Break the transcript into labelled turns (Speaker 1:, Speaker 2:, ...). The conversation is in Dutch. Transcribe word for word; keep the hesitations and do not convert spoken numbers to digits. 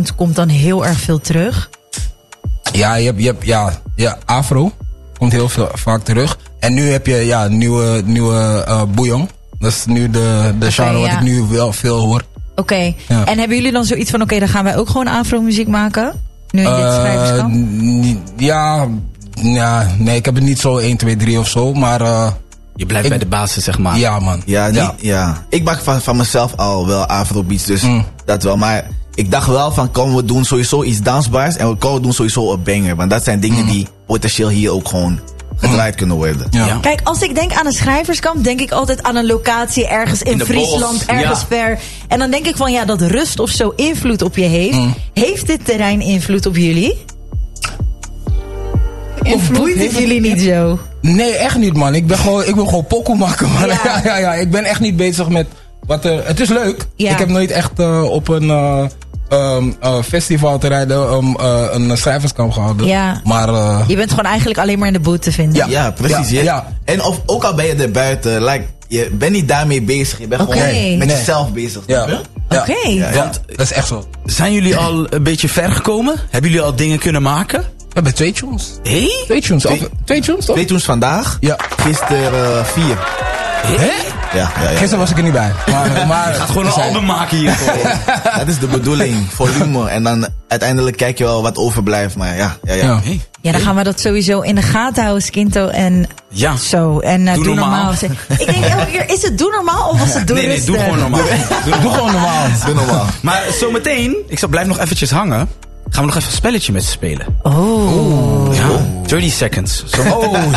Speaker 1: sound komt dan heel erg veel terug?
Speaker 2: Ja, je hebt, je hebt ja, ja, afro komt heel veel, vaak terug. En nu heb je ja, nieuwe, nieuwe uh, bouillon. Dat is nu de, de genre
Speaker 1: okay,
Speaker 2: wat
Speaker 1: ja.
Speaker 2: ik nu wel veel hoor.
Speaker 1: Oké, okay.
Speaker 2: ja.
Speaker 1: En hebben jullie dan zoiets van, oké, okay, dan gaan wij ook gewoon afro-muziek maken? Nu in dit
Speaker 2: uh,
Speaker 1: schrijverskamp?
Speaker 2: n- ja, ja, nee, ik heb het niet zo één, twee, drie of zo, maar... Uh,
Speaker 3: je blijft
Speaker 2: ik,
Speaker 3: bij de basis, zeg maar.
Speaker 2: Ja, man.
Speaker 4: Ja, niet,
Speaker 2: ja.
Speaker 4: ja. Ik maak van, van mezelf al wel afrobeats, dus
Speaker 2: mm.
Speaker 4: dat wel. Maar ik dacht wel van, kom, we doen sowieso iets dansbaars en we komen doen sowieso een banger. Want dat zijn dingen mm. die potentieel hier ook gewoon gedraaid mm. kunnen worden.
Speaker 2: Ja. Ja.
Speaker 1: Kijk, als ik denk aan een schrijverskamp, denk ik altijd aan een locatie ergens in, in Friesland, bos. ergens ja. ver. En dan denk ik van, ja, dat rust of zo invloed op je heeft. Mm. Heeft dit terrein invloed op jullie? Of boeit het jullie niet zo?
Speaker 2: Nee, echt niet, man. Ik ben gewoon, ik wil gewoon pokoe maken, man. Ja. Ja, ja, ja. Ik ben echt niet bezig met wat er... Het is leuk. Ja. Ik heb nooit echt uh, op een uh, um, uh, festival te rijden um, uh, een schrijverskamp gehouden.
Speaker 1: Ja.
Speaker 2: Maar... Uh,
Speaker 1: je bent gewoon eigenlijk alleen maar in de boot te vinden.
Speaker 4: Ja, ja precies. Ja. Ja. En of, ook al ben je er buiten, like, je bent niet daarmee bezig. Je bent okay. gewoon met nee. jezelf bezig.
Speaker 2: Ja.
Speaker 4: Ja.
Speaker 1: Oké. Okay.
Speaker 2: Ja, ja. Dat is echt zo.
Speaker 3: Zijn jullie al een beetje ver gekomen? Hebben jullie al dingen kunnen maken?
Speaker 2: We hebben twee tunes.
Speaker 3: Hé? Hey?
Speaker 2: Twee tunes.
Speaker 4: Twee,
Speaker 2: of, twee tunes, toch?
Speaker 4: Twee tunes vandaag.
Speaker 2: Ja.
Speaker 4: Gisteren uh, vier.
Speaker 2: Hé?
Speaker 4: Ja, ja, ja.
Speaker 2: Gisteren was ik er niet bij. Maar, maar
Speaker 3: je gaat gewoon een zijn... album maken hier.
Speaker 4: Dat is de bedoeling. Volume. En dan uiteindelijk kijk je wel wat overblijft. Maar ja, ja, ja.
Speaker 2: Ja,
Speaker 1: hey. ja dan gaan we dat sowieso in de gaten houden, Skinto. En
Speaker 3: ja.
Speaker 1: zo. En uh, doe, doe normaal. normaal. Ik denk elke keer, is het doe normaal of was het doe
Speaker 3: nee,
Speaker 1: rustig?
Speaker 3: Nee, doe gewoon normaal.
Speaker 2: doe, doe gewoon normaal.
Speaker 4: Doe normaal.
Speaker 3: Maar zometeen, ik zal blijf nog eventjes hangen. Gaan we nog even een spelletje met ze spelen.
Speaker 1: Oh.
Speaker 3: Ja, dertig seconds. Zo.
Speaker 2: Oh,